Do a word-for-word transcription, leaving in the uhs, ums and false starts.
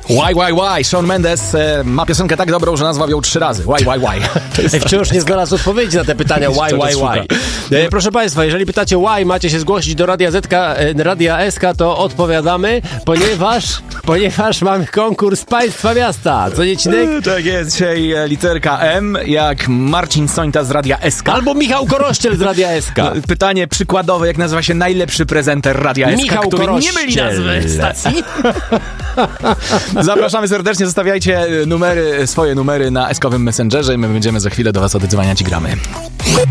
Why, why, why? Shawn Mendes e, ma piosenkę tak dobrą, że nazwał ją trzy razy. Why, why, why? To jest wciąż nie znalazł odpowiedzi na te pytania why, why, why. E, proszę Państwa, jeżeli pytacie why, macie się zgłosić do Radia Zetka, e, Radia S K, to odpowiadamy, ponieważ ponieważ mamy konkurs Państwa Miasta. Co nie, Cinek? Tak jest, dzisiaj literka M, jak Marcin Sońta z Radia S K. Albo Michał Korościel z Radia S K. Pytanie przykładowe, jak nazywa się najlepszy prezenter Radia S K, Michał który Korościel. nie myli nazwy stacji. Zapraszamy serdecznie, zostawiajcie numery, swoje numery na eskowym Messengerze i my będziemy za chwilę do was oddzwaniać i gramy.